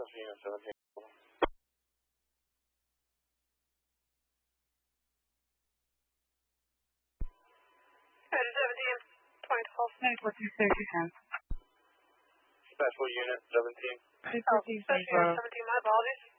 Special Unit 17. Unit 17, 2012. 942 Special Unit 17. Special Unit 17, my apologies.